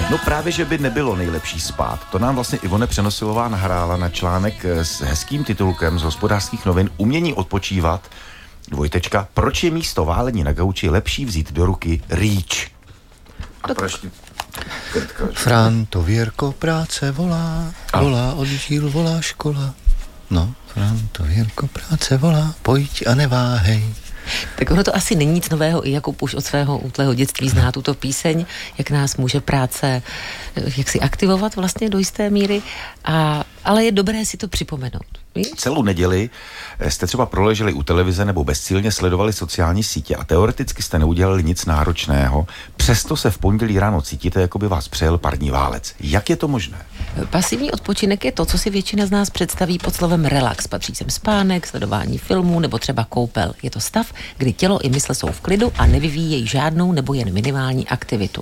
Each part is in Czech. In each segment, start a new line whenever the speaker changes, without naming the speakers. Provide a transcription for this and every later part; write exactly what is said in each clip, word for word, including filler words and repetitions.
No právě, že by nebylo nejlepší spát. To nám vlastně Ivone Přenosilová nahrála na článek s hezkým titulkem z Hospodářských novin Umění odpočívat. Dvojtečka. Proč je místo válení na gauči lepší vzít do ruky rýč? A proč ty...
Franto, Věrko, práce volá, volá oddíl, volá škola. No, Franto, Věrko, práce volá, pojď a neváhej.
Tak ono to asi není nic nového, i Jakub už od svého útlého dětství zná tuto píseň, jak nás může práce jak si aktivovat vlastně do jisté míry, a, ale je dobré si to připomenout. Víš?
Celou neděli jste třeba proleželi u televize nebo bezcílně sledovali sociální sítě a teoreticky jste neudělali nic náročného, přesto se v pondělí ráno cítíte, jako by vás přejel parní válec. Jak je to možné?
Pasivní odpočinek je to, co si většina z nás představí pod slovem relax. Patří sem spánek, sledování filmů nebo třeba koupel. Je to stav, kdy tělo i mysl jsou v klidu a nevyvíjejí žádnou nebo jen minimální aktivitu.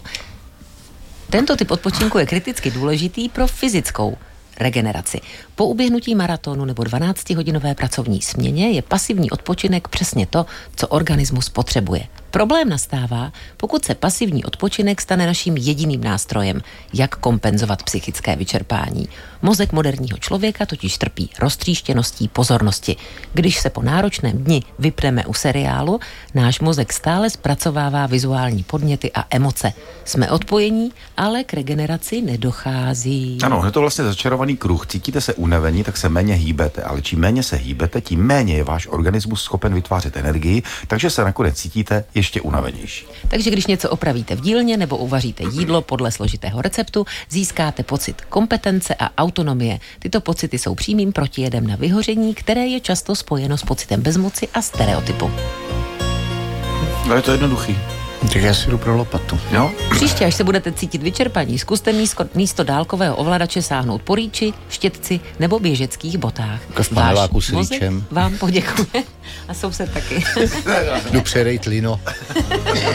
Tento typ odpočinku je kriticky důležitý pro fyzickou regeneraci. Po uběhnutí maratonu nebo dvanáctihodinové pracovní směně je pasivní odpočinek přesně to, co organismus potřebuje. Problém nastává, pokud se pasivní odpočinek stane naším jediným nástrojem, jak kompenzovat psychické vyčerpání. Mozek moderního člověka totiž trpí roztříštěností pozornosti. Když se po náročném dni vypneme u seriálu, náš mozek stále zpracovává vizuální podněty a emoce. Jsme odpojení, ale k regeneraci nedochází.
Ano, je to vlastně začarovaný kruh. Cítíte se unavení, tak se méně hýbete, ale čím méně se hýbete, tím méně je váš organismus schopen vytvářet energii, takže se nakonec cítíte ještě unavenější.
Takže když něco opravíte v dílně nebo uvaříte jídlo podle složitého receptu, získáte pocit kompetence a autonomie. Tyto pocity jsou přímým protijedem na vyhoření, které je často spojeno s pocitem bezmoci a stereotypu.
Ale je to jednoduchý.
Tak já si jdu pro lopatu.
Jo?
Příště, až se budete cítit vyčerpaní, zkuste místo, místo dálkového ovladače sáhnout po rýči, štětci nebo běžeckých botách.
V paneláku s rýčem.
Vám poděkuje a soused taky.
Jdu přerejt lino.